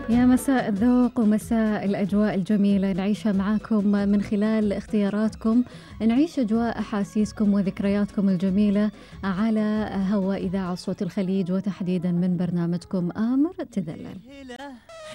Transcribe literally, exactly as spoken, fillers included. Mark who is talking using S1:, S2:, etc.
S1: يا مساء الذوق ومساء الأجواء الجميلة نعيشها معاكم من خلال اختياراتكم. نعيش أجواء أحاسيسكم وذكرياتكم الجميلة على هواء إذاعة صوت الخليج، وتحديدا من برنامجكم آمر تدلل.